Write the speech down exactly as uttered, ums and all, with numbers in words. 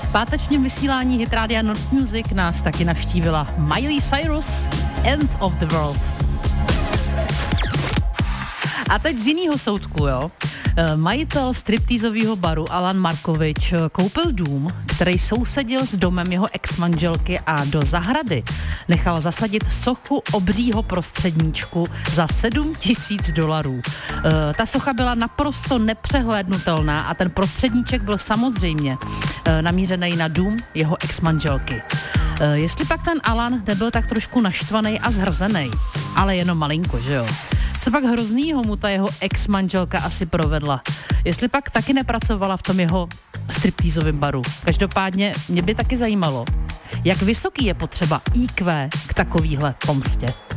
V pátečním vysílání Hit Rádia Not Music nás taky navštívila Miley Cyrus, End of the World. A teď z jiného soudku, jo. Majitel striptýzového baru Alan Markovič koupil dům, který sousedil s domem jeho ex-manželky a do zahrady nechal zasadit sochu obřího prostředníčku za sedm tisíc dolarů. E, ta socha byla naprosto nepřehlédnutelná a ten prostředníček byl samozřejmě e, namířený na dům jeho ex-manželky. E, jestli pak ten Alan nebyl tak trošku naštvaný a zhrzený, ale jenom malinko, že jo? Co pak hroznýho mu ta jeho ex-manželka asi provedla? Jestli pak taky nepracovala v tom jeho striptýzovém baru? Každopádně mě by taky zajímalo, jak vysoký je potřeba í kvé k takovýhle pomstě.